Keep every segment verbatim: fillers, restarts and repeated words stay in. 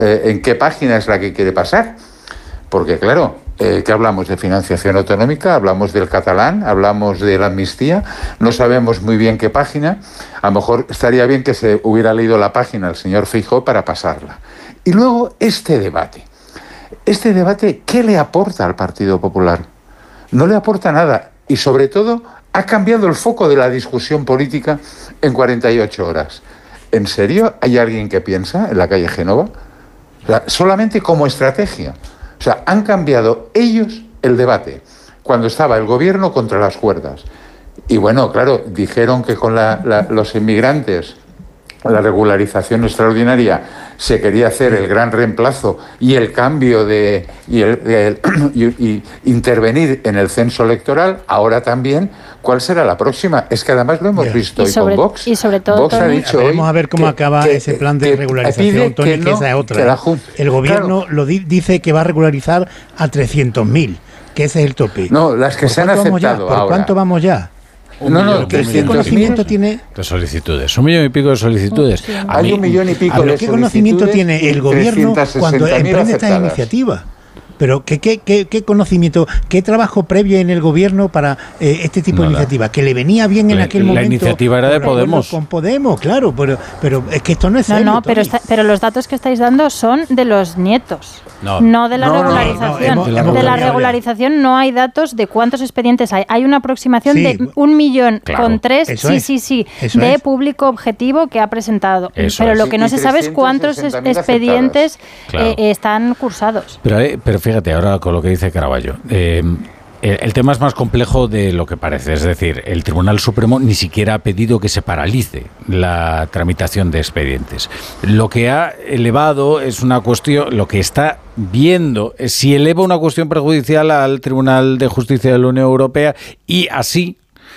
eh, en qué página es la que quiere pasar. Porque, claro, eh, ¿qué hablamos? ¿De financiación autonómica? ¿Hablamos del catalán? ¿Hablamos de la amnistía? No sabemos muy bien qué página. A lo mejor estaría bien que se hubiera leído la página el señor Feijóo para pasarla. Y luego este debate. Este debate, ¿qué le aporta al Partido Popular? No le aporta nada. Y sobre todo, ha cambiado el foco de la discusión política en cuarenta y ocho horas. ¿En serio hay alguien que piensa en la calle Génova? O sea, solamente como estrategia. O sea, han cambiado ellos el debate cuando estaba el gobierno contra las cuerdas. Y bueno, claro, dijeron que con la, la, los inmigrantes, la regularización extraordinaria, se quería hacer el gran reemplazo y el cambio de... y, el, el, y, y intervenir en el censo electoral. Ahora también, ¿cuál será la próxima? Es que además lo hemos Bien. visto hoy con Vox. Y sobre todo, Vox ha dicho hoy vamos a ver cómo que, acaba que, ese plan de regularización, Tony, que, no, que esa es otra. La, el gobierno claro. lo di, dice que va a regularizar a trescientos mil, que ese es el tope. No, las que se han aceptado ¿Por ahora. cuánto vamos ya? Un no, no, ¿Qué conocimiento tiene? De solicitudes. Un millón y pico de solicitudes. Oh, sí. Hay mí, un millón y pico de solicitudes. ¿Qué conocimiento tiene el gobierno cuando emprende estas iniciativas? Pero ¿qué, qué, qué, qué conocimiento, qué trabajo previo en el gobierno para eh, este tipo Nada. de iniciativas? Que le venía bien en la, aquel la momento. La iniciativa era de Podemos. Con Podemos, claro, pero, pero es que esto no es No, serio, no, pero, está, pero los datos que estáis dando son de los nietos. No, no de la no, regularización. No, no, hemos, de la regularización no hay datos de cuántos expedientes hay. Hay una aproximación sí, de un millón claro, con tres, sí, es, sí, sí, de es. público objetivo que ha presentado. Eso pero es. lo que no se sabe es cuántos expedientes claro. eh, están cursados. Pero, eh, pero fíjate, ahora con lo que dice Caraballo, eh, el tema es más complejo de lo que parece. Es decir, el Tribunal Supremo ni siquiera ha pedido que se paralice la tramitación de expedientes. Lo que ha elevado es una cuestión, lo que está viendo es si eleva una cuestión perjudicial al Tribunal de Justicia de la Unión Europea y así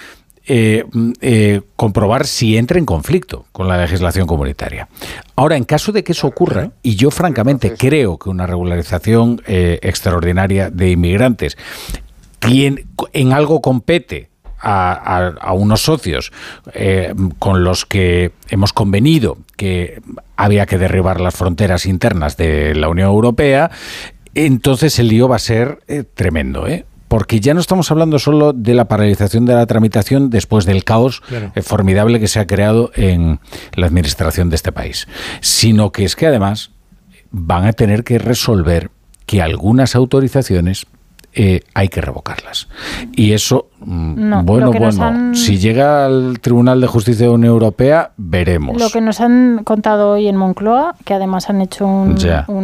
eh, eh, comprobar si entra en conflicto con la legislación comunitaria. Ahora, en caso de que eso ocurra, y yo francamente creo que una regularización eh, extraordinaria de inmigrantes quien en algo compete a, a, a unos socios eh, con los que hemos convenido que había que derribar las fronteras internas de la Unión Europea, entonces el lío va a ser eh, tremendo, ¿eh? Porque ya no estamos hablando solo de la paralización de la tramitación después del caos claro. eh, formidable que se ha creado en la administración de este país, sino que es que además van a tener que resolver que algunas autorizaciones Eh, hay que revocarlas. Y eso, no, bueno, bueno, han... si llega al Tribunal de Justicia de la Unión Europea, veremos. Lo que nos han contado hoy en Moncloa, que además han hecho un,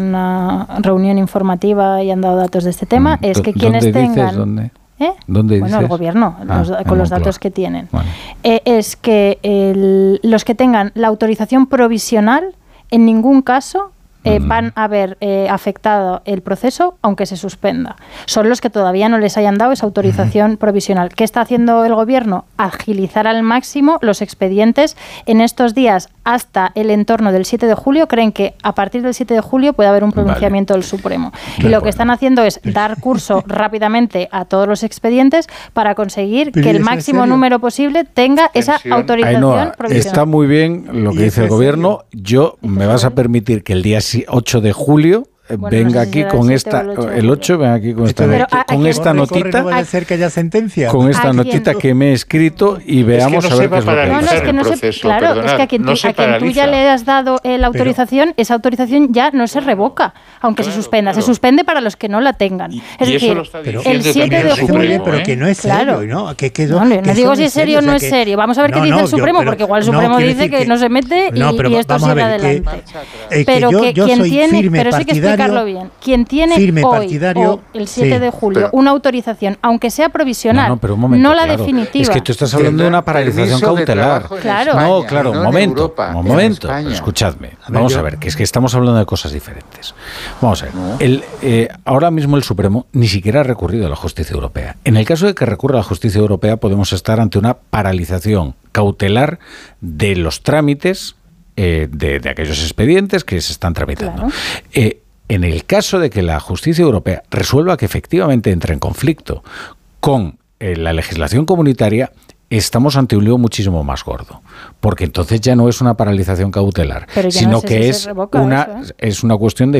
una reunión informativa y han dado datos de este tema, mm, es que quienes ¿dónde tengan... Dices, ¿dónde? ¿Eh? ¿Dónde bueno, dices? el gobierno, ah, los, con los datos que tienen. Vale. Eh, es que el, los que tengan la autorización provisional, en ningún caso... Eh, van a haber eh, afectado el proceso aunque se suspenda. Son los que todavía no les hayan dado esa autorización provisional. ¿Qué está haciendo el gobierno? Agilizar al máximo los expedientes. En estos días, hasta el entorno del siete de julio, creen que a partir del siete de julio puede haber un pronunciamiento vale. del Supremo. Y lo que están haciendo es dar curso rápidamente a todos los expedientes para conseguir que el máximo número posible tenga esa autorización Ainhoa, provisional. Está muy bien lo que dice el gobierno. Yo me vas a permitir que el día ocho de julio Bueno, venga no sé si aquí con esta el ocho, el ocho venga aquí con esta Pero, a, con esta corre, notita corre, ser que haya sentencia. con esta notita que me he escrito y veamos es que no a ver qué es lo que no, no, es que no proceso, se, claro, perdonad, es que a quien, no tú, a quien tú ya le has dado eh, la autorización, Pero, esa autorización ya no se revoca, aunque claro, se suspenda, claro. se suspende para los que no la tengan. Y, es y decir, Pero, el siete de julio, pero que no es serio, ¿no? Que, que, no, no que digo si es serio o no es serio. Vamos a ver qué dice el Supremo, porque igual el Supremo dice que no se mete y esto sigue adelante. Pero que quien tiene, pero sí hay que explicarlo bien. Quien tiene hoy o el siete sí, de julio pero, una autorización, aunque sea provisional, no, no, pero un momento, no la claro. definitiva. Es que tú estás hablando de una paralización cautelar. Claro. No, España, claro, un momento, Europa, un momento. Escuchadme. Vamos a ver, que es que estamos hablando de cosas diferentes. Vamos a ver. No. El, eh, ahora mismo el Supremo ni siquiera ha recurrido a la Justicia Europea. En el caso de que recurra a la Justicia Europea, podemos estar ante una paralización cautelar de los trámites eh, de, de aquellos expedientes que se están tramitando. Claro. Eh, En el caso de que la justicia europea resuelva que efectivamente entra en conflicto con eh, la legislación comunitaria, estamos ante un lío muchísimo más gordo, porque entonces ya no es una paralización cautelar, sino que es una, es una cuestión de